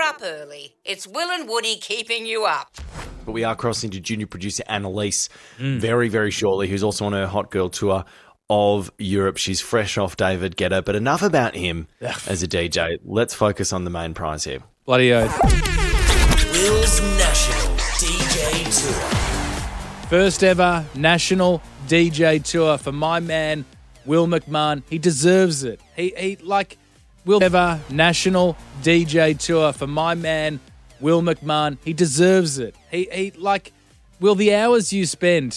up early. It's Will and Woody keeping you up. But we are crossing to junior producer Annalise very, very shortly, who's also on her Hot Girl tour of Europe. She's fresh off David Guetta, but enough about him as a DJ. Let's focus on the main prize here. Bloody oath. Will's National DJ Tour. First ever national DJ tour for my man, Will McMahon. He deserves it. Will ever national DJ tour for my man, Will McMahon. He deserves it. Will the hours you spend